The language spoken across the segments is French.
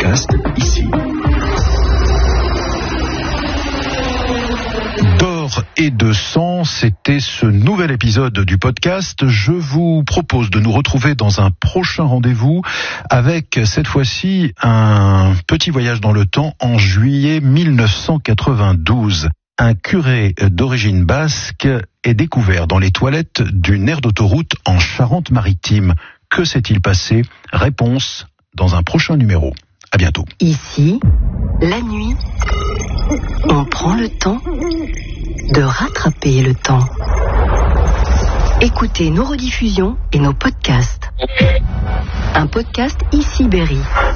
podcast ici. D'or et de sang, c'était ce nouvel épisode du podcast. Je vous propose de nous retrouver dans un prochain rendez-vous avec cette fois-ci un petit voyage dans le temps en juillet 1992. Un curé d'origine basque est découvert dans les toilettes d'une aire d'autoroute en Charente-Maritime. Que s'est-il passé? Réponse dans un prochain numéro. À bientôt. Ici, la nuit, on prend le temps de rattraper le temps. Écoutez nos rediffusions et nos podcasts. Un podcast Ici Berry.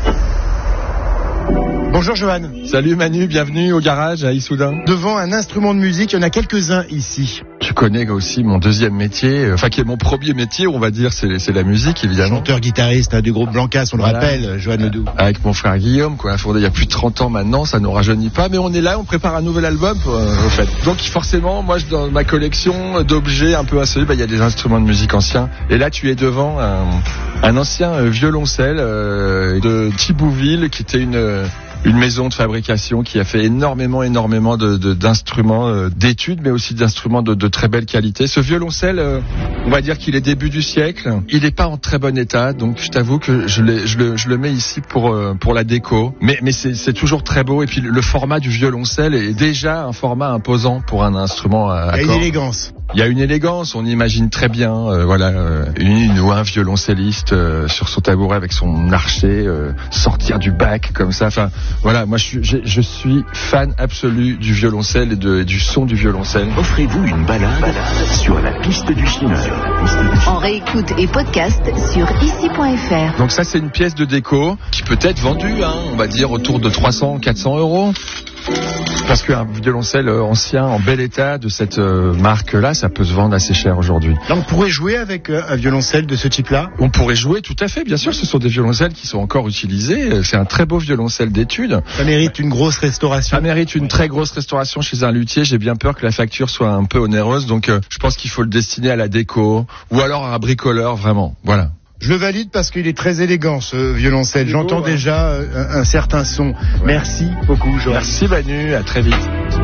Bonjour Johan. Salut Manu, bienvenue au garage à Issoudun. Devant un instrument de musique, il y en a quelques-uns ici. Je connais aussi mon deuxième métier, enfin qui est mon premier métier, on va dire, c'est la musique évidemment. Chanteur-guitariste du groupe Blancas, on le rappelle, Johan Ledoux. Avec mon frère Guillaume, qu'on a fondé il y a plus de 30 ans maintenant, ça ne nous rajeunit pas, mais on est là, on prépare un nouvel album au fait. Donc forcément, moi dans ma collection d'objets un peu insolites, il y a des instruments de musique anciens. Et là tu es devant un ancien violoncelle de Thibouville qui était une maison de fabrication qui a fait énormément d'instruments d'études, mais aussi d'instruments de très belle qualité. Ce violoncelle, on va dire qu'il est début du siècle. Il n'est pas en très bon état, donc je t'avoue que je le mets ici pour la déco. Mais c'est toujours très beau. Et puis le format du violoncelle est déjà un format imposant pour un instrument à cordes. Il y a une élégance. Il y a une élégance, on imagine très bien, une ou un violoncelliste sur son tabouret avec son archet, sortir du bac comme ça. Enfin, voilà, moi je suis fan absolu du violoncelle et du son du violoncelle. Offrez-vous une balade sur la piste du chineur. En réécoute et podcast sur ici.fr. Donc ça c'est une pièce de déco qui peut être vendue, on va dire autour de 300-400 euros. Parce qu'un violoncelle ancien en bel état de cette marque-là, ça peut se vendre assez cher aujourd'hui. Là, on pourrait jouer avec un violoncelle de ce type-là? On pourrait jouer, tout à fait, bien sûr. Ce sont des violoncelles qui sont encore utilisés. C'est un très beau violoncelle d'étude. Ça mérite une grosse restauration. Ça mérite une très grosse restauration chez un luthier. J'ai bien peur que la facture soit un peu onéreuse. Donc, je pense qu'il faut le destiner à la déco ou alors à un bricoleur, vraiment. Voilà. Je le valide parce qu'il est très élégant ce violoncelle. J'entends déjà un certain son. Ouais. Merci beaucoup, Joël. Merci Manu, à très vite.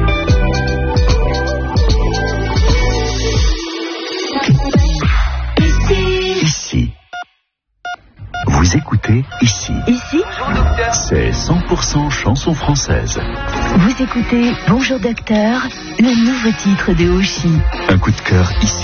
Ici. Vous écoutez Ici. Ici, C'est 100% chanson française. vous écoutez Bonjour Docteur, le nouveau titre de Oshi. Un coup de cœur ici.